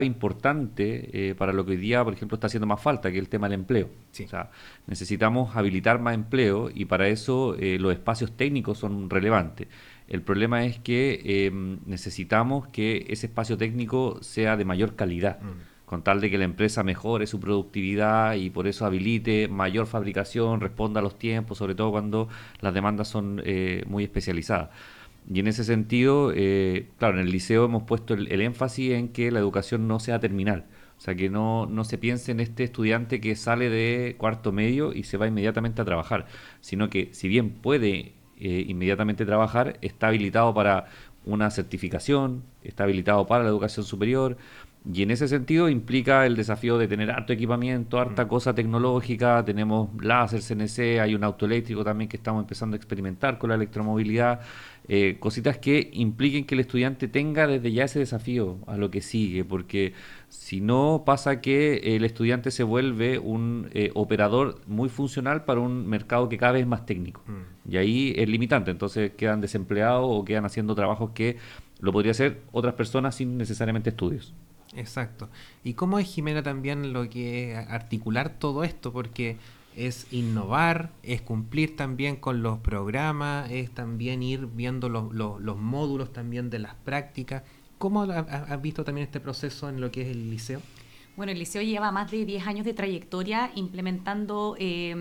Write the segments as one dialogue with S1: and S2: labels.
S1: importante para lo que hoy día, por ejemplo, está haciendo más falta, que es el tema del empleo. O
S2: Sí.
S1: sea, necesitamos habilitar más empleo y para eso los espacios técnicos son relevantes. El problema es que necesitamos que ese espacio técnico sea de mayor calidad,
S2: Mm.
S1: con tal de que la empresa mejore su productividad y por eso habilite mayor fabricación, responda a los tiempos, sobre todo cuando las demandas son muy especializadas. Y en ese sentido, claro, en el liceo hemos puesto el énfasis en que la educación no sea terminal. O sea, que no se piense en este estudiante que sale de cuarto medio y se va inmediatamente a trabajar, sino que si bien puede inmediatamente trabajar, está habilitado para una certificación, está habilitado para la educación superior, y en ese sentido implica el desafío de tener harto equipamiento,
S2: Mm.
S1: harta cosa tecnológica, tenemos láser, CNC, hay un auto eléctrico también que estamos empezando a experimentar con la electromovilidad, cositas que impliquen que el estudiante tenga desde ya ese desafío a lo que sigue, porque si no pasa que el estudiante se vuelve un operador muy funcional para un mercado que cada vez es más técnico.
S2: Mm.
S1: Y ahí es limitante, entonces quedan desempleados o quedan haciendo trabajos que lo podría hacer otras personas sin necesariamente estudios.
S2: Exacto. ¿Y cómo es, Jimena, también lo que es articular todo esto? Porque es innovar, es cumplir también con los programas, es también ir viendo los módulos también de las prácticas. ¿Cómo has visto también este proceso en lo que es el liceo?
S3: Bueno, el liceo lleva más de 10 años de trayectoria implementando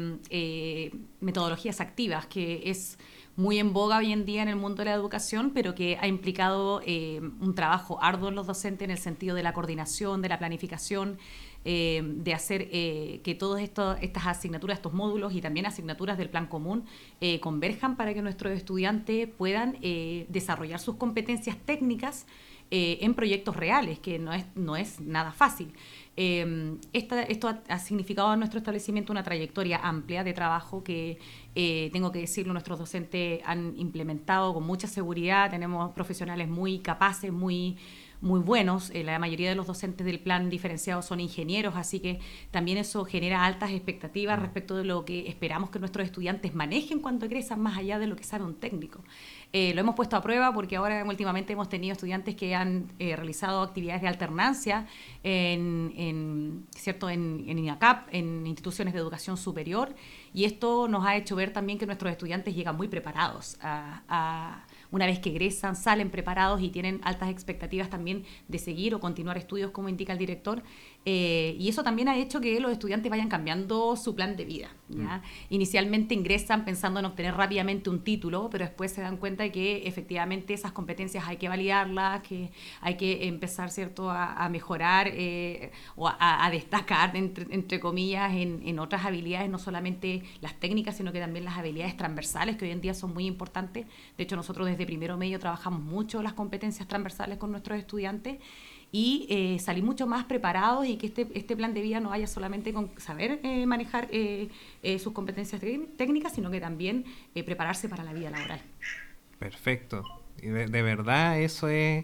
S3: metodologías activas, que es muy en boga hoy en día en el mundo de la educación, pero que ha implicado un trabajo arduo en los docentes en el sentido de la coordinación, de la planificación, de hacer que todas estas asignaturas, estos módulos y también asignaturas del plan común converjan para que nuestros estudiantes puedan desarrollar sus competencias técnicas en proyectos reales, que no es nada fácil. Esto ha significado en nuestro establecimiento una trayectoria amplia de trabajo que, tengo que decirlo, nuestros docentes han implementado con mucha seguridad. Tenemos profesionales muy capaces, muy buenos. La mayoría de los docentes del plan diferenciado son ingenieros, así que también eso genera altas expectativas respecto de lo que esperamos que nuestros estudiantes manejen cuando egresan, más allá de lo que sabe un técnico. Lo hemos puesto a prueba porque ahora últimamente hemos tenido estudiantes que han realizado actividades de alternancia ¿cierto? En INACAP, en instituciones de educación superior, y esto nos ha hecho ver también que nuestros estudiantes llegan muy preparados una vez que egresan, salen preparados y tienen altas expectativas también de seguir o continuar estudios, como indica el director. Y eso también ha hecho que los estudiantes vayan cambiando su plan de vida, ¿ya? Inicialmente ingresan pensando en obtener rápidamente un título, pero después se dan cuenta de que efectivamente esas competencias hay que validarlas, que hay que empezar, ¿cierto?, a mejorar o a destacar, entre comillas, en otras habilidades, no solamente las técnicas, sino que también las habilidades transversales, que hoy en día son muy importantes. De hecho, nosotros desde primero medio trabajamos mucho las competencias transversales con nuestros estudiantes y salir mucho más preparados, y que este plan de vida no vaya solamente con saber manejar sus competencias técnicas, sino que también prepararse para la vida laboral.
S2: Perfecto. Y de verdad eso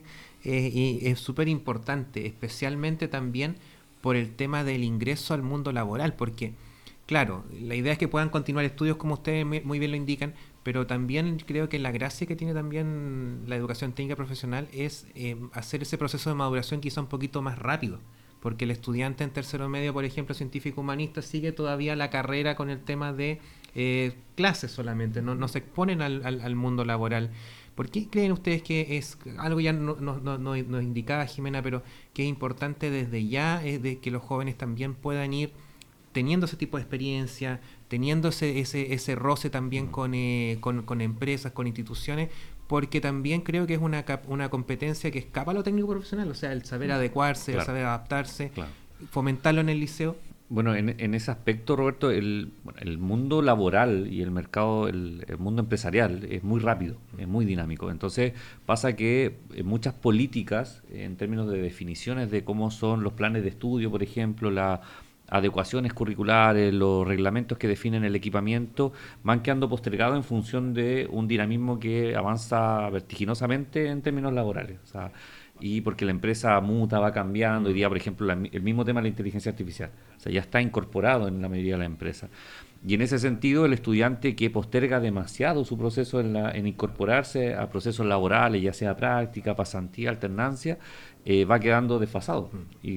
S2: es súper importante, especialmente también por el tema del ingreso al mundo laboral, porque, claro, la idea es que puedan continuar estudios como ustedes muy bien lo indican, pero también creo que la gracia que tiene también la educación técnica profesional es hacer ese proceso de maduración quizá un poquito más rápido, porque el estudiante en tercero medio, por ejemplo, científico humanista, sigue todavía la carrera con el tema de clases solamente, no se exponen al mundo laboral. ¿Por qué creen ustedes que es algo ya nos indicaba Jimena, pero que es importante desde ya, de que los jóvenes también puedan ir teniendo ese tipo de experiencia, teniendo ese roce también con empresas, con instituciones, porque también creo que es una competencia que escapa a lo técnico profesional, o sea, el saber adecuarse, el
S1: Claro,
S2: saber adaptarse,
S1: claro.
S2: fomentarlo en el liceo.
S1: Bueno, en ese aspecto, Roberto, bueno, el mundo laboral y el mercado, el mundo empresarial es muy rápido, es muy dinámico. Entonces pasa que muchas políticas, en términos de definiciones de cómo son los planes de estudio, por ejemplo, las adecuaciones curriculares, los reglamentos que definen el equipamiento, van quedando postergados en función de un dinamismo que avanza vertiginosamente en términos laborales. O sea, y porque la empresa muta, va cambiando. Hoy día, por ejemplo, el mismo tema de la inteligencia artificial, o sea, ya está incorporado en la mayoría de las empresas. Y en ese sentido, el estudiante que posterga demasiado su proceso en incorporarse a procesos laborales, ya sea práctica, pasantía, alternancia, va quedando desfasado. Y